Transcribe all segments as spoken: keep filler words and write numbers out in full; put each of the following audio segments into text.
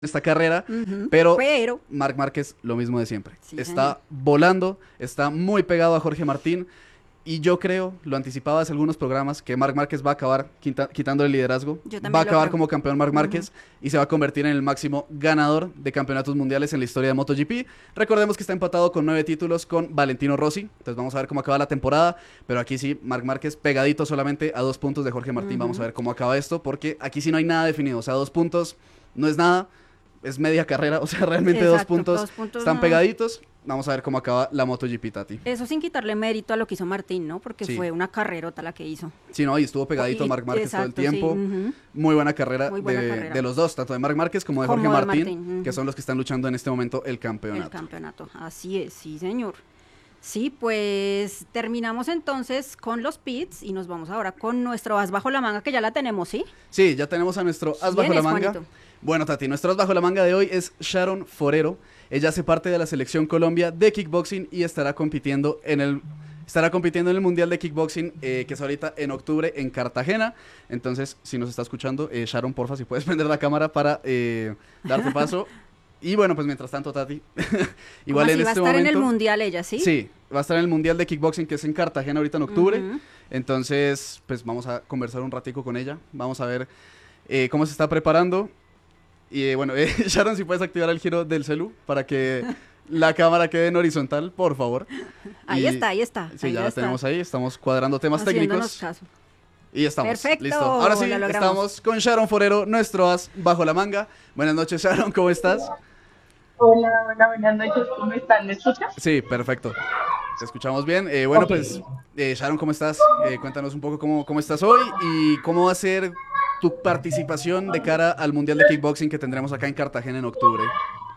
esta carrera, Ujú, pero pero, Marc Márquez lo mismo de siempre. sí, Está señor. volando, está muy pegado a Jorge Martín y yo creo, lo anticipaba hace algunos programas, que Marc Márquez va a acabar quita- quitando el liderazgo, Yo va a también lo acabar creo. como campeón Marc Ujú. Márquez y se va a convertir en el máximo ganador de campeonatos mundiales en la historia de MotoGP. Recordemos que está empatado con nueve títulos con Valentino Rossi, entonces vamos a ver cómo acaba la temporada, pero aquí sí, Marc Márquez pegadito solamente a dos puntos de Jorge Martín. Vamos a Ujú. ver cómo acaba esto, porque aquí sí no hay nada definido, o sea, dos puntos no es nada, es media carrera, o sea, realmente dos Exacto, puntos dos puntos están no. pegaditos. Vamos a ver cómo acaba la MotoGP, Tati. Eso sin quitarle mérito a lo que hizo Martín, ¿no? Porque Sí, fue una carrerota la que hizo. sí, no, y estuvo Po- pegadito a Y, Marc Márquez todo el exacto, sí. tiempo. Ujú. Muy buena carrera Muy buena de, de carrera. los dos, tanto de Marc Márquez como de Jorge Como de Martín, Martín. que Ujú. son los que están luchando en este momento el El campeonato. campeonato. Así es, sí, señor. Sí, pues terminamos entonces con los pits y nos vamos ahora con nuestro as bajo la manga, que ya la tenemos, ¿sí? Sí, ya tenemos a nuestro as bajo ¿Quién la es, manga. Juanito? Bueno, Tati, nuestro as bajo la manga de hoy es Sharon Forero. Ella hace parte de la selección Colombia de kickboxing y estará compitiendo en el estará compitiendo en el Mundial de Kickboxing, eh, que es ahorita en octubre en Cartagena. Entonces, si nos está escuchando, eh, Sharon, porfa, si puedes prender la cámara para eh, darte paso. Y bueno, pues mientras tanto, Tati, ¿Cómo igual en así? ¿Va a este estar en el momento, mundial ella, sí? sí, va a estar en el Mundial de Kickboxing que es en Cartagena ahorita en octubre. Ujú. Entonces, pues vamos a conversar un ratico con ella. Vamos a ver eh, cómo se está preparando. Y eh, bueno, eh, Sharon, si puedes activar el giro del celu para que la cámara quede en horizontal, por favor. Ahí Y está, ahí está, sí, ahí ya ya la está. tenemos ahí. Estamos cuadrando temas Haciéndonos técnicos. caso. Y estamos. Perfecto, Listo. Ahora sí, lo logramos. estamos con Sharon Forero, nuestro as bajo la manga. Buenas noches, Sharon, ¿cómo estás? Hola, hola, buenas noches, ¿cómo están? ¿Me escuchas? Sí, perfecto. Te escuchamos bien. Eh, bueno, Ok. pues, eh, Sharon, ¿cómo estás? Eh, cuéntanos un poco cómo, cómo estás hoy y cómo va a ser tu participación de cara al Mundial de Kickboxing que tendremos acá en Cartagena en octubre.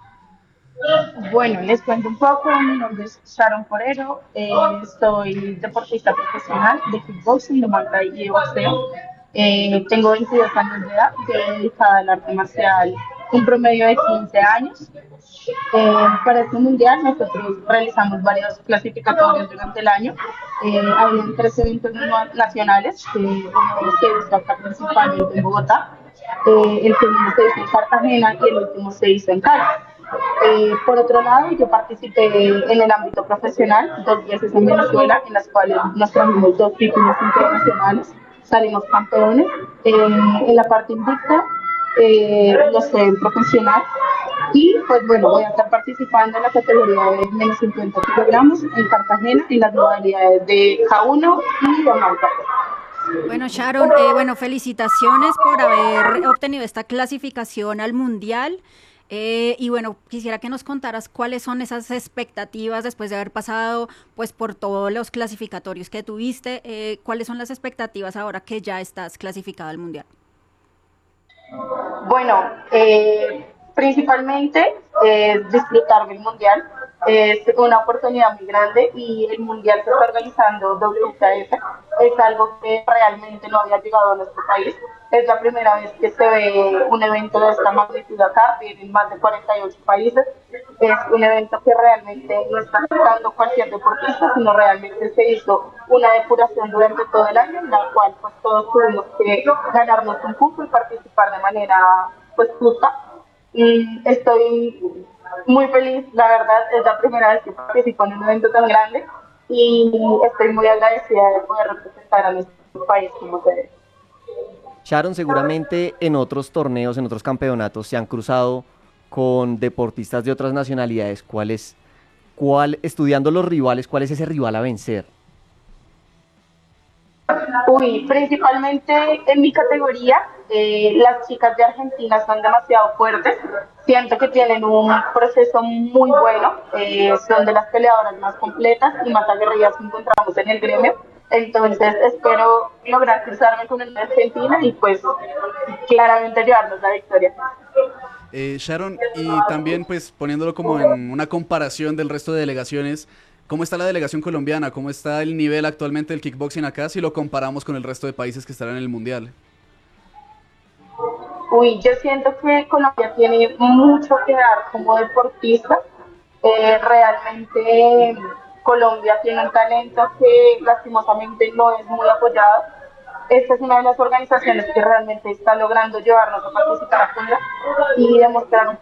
Bueno, les cuento un poco, mi nombre es Sharon Forero, eh, soy deportista profesional de kickboxing, de Muay Thai y de boxeo. Eh, tengo veintidós años de edad, estoy dedicada al arte marcial un promedio de quince años. Eh, para este mundial nosotros realizamos varios clasificatorios durante el año. Eh, habían tres eventos no- nacionales, que uno se hizo acá principalmente en Bogotá, eh, el segundo se hizo en Cartagena y el último se hizo en Cali. Eh, por otro lado, yo participé en el ámbito profesional dos veces en Venezuela, en las cuales nos trajimos dos títulos internacionales, salimos campeones. Eh, en la parte invicta, eh, lo sé, profesional. Y pues bueno, voy a estar participando en la categoría de menos cincuenta kilogramos en Cartagena en las modalidades de K uno y de marca. Bueno, Sharon, eh, bueno, felicitaciones por haber obtenido esta clasificación al mundial. Eh, y bueno, quisiera que nos contaras cuáles son esas expectativas después de haber pasado pues por todos los clasificatorios que tuviste. Eh, ¿cuáles son las expectativas ahora que ya estás clasificada al mundial? Bueno, eh, principalmente eh, disfrutar del mundial. Es una oportunidad muy grande y el mundial que está organizando W K F es algo que realmente no había llegado a nuestro país. Es la primera vez que se ve un evento de esta magnitud acá, vienen más de cuarenta y ocho países. Es un evento que realmente no está afectando cualquier deportista, sino realmente se hizo una depuración durante todo el año, en la cual pues todos tuvimos que ganarnos un cupo y participar de manera pues justa. Y estoy muy feliz, la verdad, es la primera vez que participo en un evento tan grande y estoy muy agradecida de poder representar a nuestro país como se debe. Sharon, seguramente en otros torneos, en otros campeonatos se han cruzado con deportistas de otras nacionalidades. ¿Cuál es, cuál, estudiando los rivales, cuál es ese rival a vencer? Uy, principalmente en mi categoría, eh, las chicas de Argentina son demasiado fuertes. Siento que tienen un proceso muy bueno, eh, son de las peleadoras más completas y más aguerridas que encontramos en el gremio. Entonces espero lograr cruzarme con el de Argentina y pues claramente llevarnos la victoria. Eh, Sharon, y también pues poniéndolo como en una comparación del resto de delegaciones, ¿cómo está la delegación colombiana? ¿Cómo está el nivel actualmente del kickboxing acá si lo comparamos con el resto de países que estarán en el mundial? Uy, yo siento que Colombia tiene mucho que dar como deportista. Eh, realmente Colombia tiene un talento que lastimosamente no es muy apoyado. esta es una de las organizaciones que realmente está logrando llevarnos a participar afuera y demostrar un